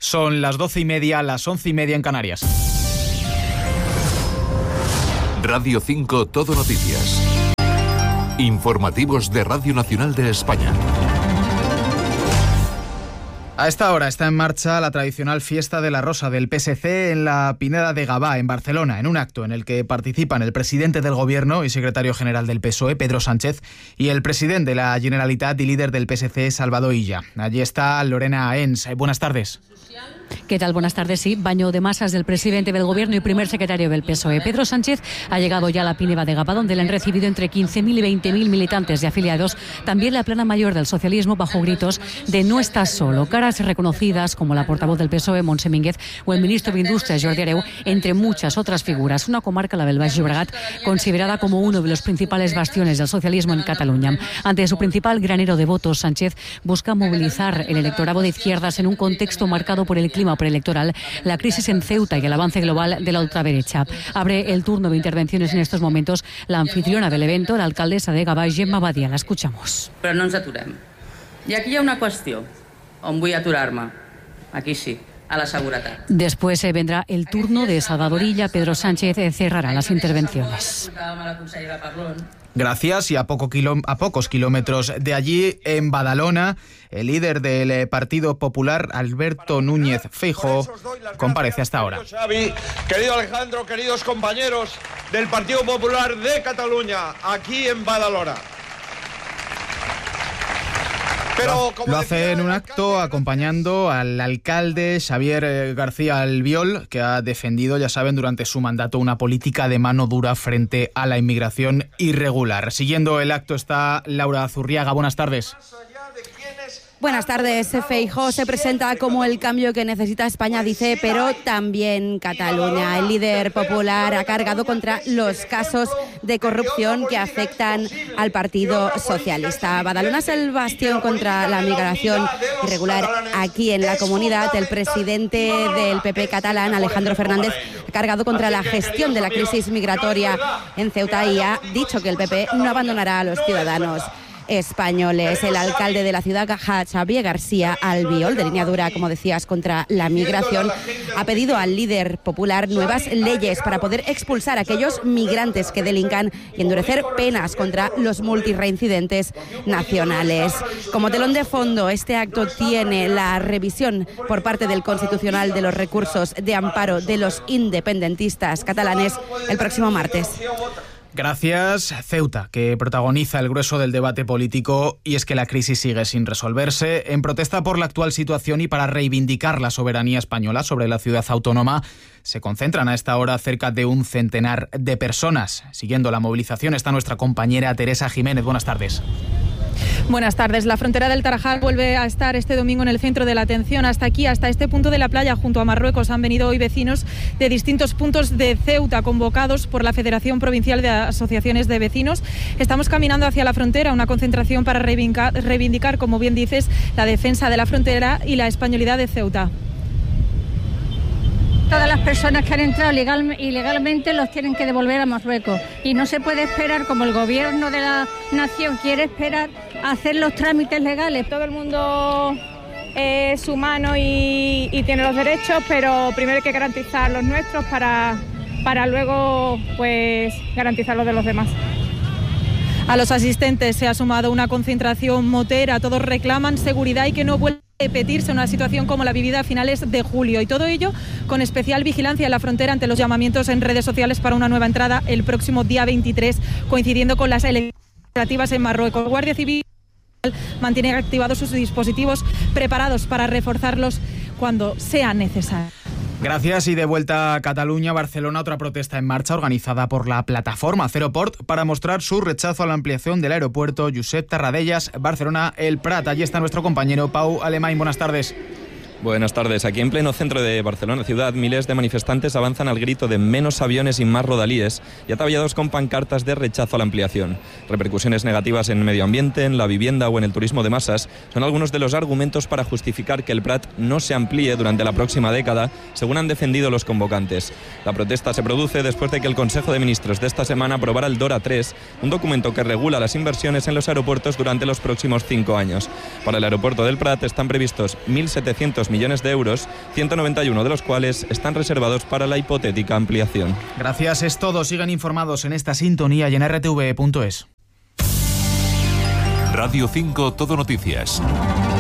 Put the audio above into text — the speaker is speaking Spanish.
Son las 12:30, las 11:30 en Canarias. Radio 5 Todo Noticias. Informativos de Radio Nacional de España. A esta hora está en marcha la tradicional fiesta de la Rosa del PSC en la Pineda de Gavà, en Barcelona, en un acto en el que participan el presidente del Gobierno y secretario general del PSOE, Pedro Sánchez, y el presidente de la Generalitat y líder del PSC, Salvador Illa. Allí está Lorena Aens. Buenas tardes. ¿Qué tal? Buenas tardes. Sí, baño de masas del presidente del Gobierno y primer secretario del PSOE. Pedro Sánchez ha llegado ya a la Pineda de Gavà, donde le han recibido entre 15.000 y 20.000 militantes y afiliados. También la plana mayor del socialismo bajo gritos de "no estás solo". Caras reconocidas como la portavoz del PSOE, Montse Mínguez, o el ministro de Industria, Jordi Hereu, entre muchas otras figuras. Una comarca, la del Baix Llobregat, considerada como uno de los principales bastiones del socialismo en Cataluña. Ante su principal granero de votos, Sánchez busca movilizar el electorado de izquierdas en un contexto marcado por el clima preelectoral, la crisis en Ceuta y el avance global de la ultraderecha. Abre el turno de intervenciones en estos momentos la anfitriona del evento, la alcaldesa de Gavà, Gemma Badia. La escuchamos. Però no ens aturem. I aquí hi ha una qüestió on vull aturar-me. Aquí sí, a la seguretat. Después vendrá el turno de Salvador Illa. Pedro Sánchez cerrará las intervenciones. Gracias. Y a pocos kilómetros de allí, en Badalona, el líder del Partido Popular, Alberto Núñez Feijóo, comparece hasta ahora. Xavi, querido Alejandro, queridos compañeros del Partido Popular de Cataluña, aquí en Badalona. Lo hace en un acto acompañando al alcalde Xavier García Albiol, que ha defendido, ya saben, durante su mandato una política de mano dura frente a la inmigración irregular. Siguiendo el acto está Laura Zurriaga. Buenas tardes. Buenas tardes. Feijóo se presenta como el cambio que necesita España, dice, pero también Cataluña. El líder popular ha cargado contra los casos de corrupción que afectan al Partido Socialista. Badalona es el bastión contra la migración irregular aquí en la comunidad. El presidente del PP catalán, Alejandro Fernández, ha cargado contra la gestión de la crisis migratoria en Ceuta y ha dicho que el PP no abandonará a los ciudadanos españoles. El alcalde de la ciudad, Xavier García Albiol, de línea dura, como decías, contra la migración, ha pedido al líder popular nuevas leyes para poder expulsar a aquellos migrantes que delincan y endurecer penas contra los multireincidentes nacionales. Como telón de fondo, este acto tiene la revisión por parte del Constitucional de los recursos de amparo de los independentistas catalanes el próximo martes. Gracias. Ceuta, que protagoniza el grueso del debate político, y es que la crisis sigue sin resolverse. En protesta por la actual situación y para reivindicar la soberanía española sobre la ciudad autónoma, se concentran a esta hora cerca de un centenar de personas. Siguiendo la movilización está nuestra compañera Teresa Jiménez. Buenas tardes. Buenas tardes. La frontera del Tarajal vuelve a estar este domingo en el centro de la atención. Hasta aquí, hasta este punto de la playa, junto a Marruecos, han venido hoy vecinos de distintos puntos de Ceuta, convocados por la Federación Provincial de Asociaciones de Vecinos. Estamos caminando hacia la frontera, una concentración para reivindicar, como bien dices, la defensa de la frontera y la españolidad de Ceuta. Todas las personas que han entrado ilegalmente los tienen que devolver a Marruecos, y no se puede esperar, como el gobierno de la nación quiere esperar, a hacer los trámites legales. Todo el mundo es humano y tiene los derechos, pero primero hay que garantizar los nuestros para luego, pues, garantizar los de los demás. A los asistentes se ha sumado una concentración motera. Todos reclaman seguridad y que no vuelva a repetirse una situación como la vivida a finales de julio, y todo ello con especial vigilancia en la frontera ante los llamamientos en redes sociales para una nueva entrada el próximo día 23, coincidiendo con las elecciones legislativas en Marruecos. Guardia Civil mantiene activados sus dispositivos, preparados para reforzarlos cuando sea necesario. Gracias. Y de vuelta a Cataluña, Barcelona, otra protesta en marcha organizada por la plataforma Zeroport para mostrar su rechazo a la ampliación del aeropuerto Josep Tarradellas, Barcelona El Prat. Allí está nuestro compañero Pau Alemany. Buenas tardes. Buenas tardes. Aquí en pleno centro de Barcelona ciudad, miles de manifestantes avanzan al grito de menos aviones y más rodalíes, y ataviados con pancartas de rechazo a la ampliación. Repercusiones negativas en el medio ambiente, en la vivienda o en el turismo de masas son algunos de los argumentos para justificar que el Prat no se amplíe durante la próxima década, según han defendido los convocantes. La protesta se produce después de que el Consejo de Ministros de esta semana aprobara el DORA 3, un documento que regula las inversiones en los aeropuertos durante los próximos 5 años. Para el aeropuerto del Prat están previstos 1.700 200 millones de euros, 191 de los cuales están reservados para la hipotética ampliación. Gracias, es todo. Sigan informados en esta sintonía y en rtv.es. Radio 5 Todo Noticias.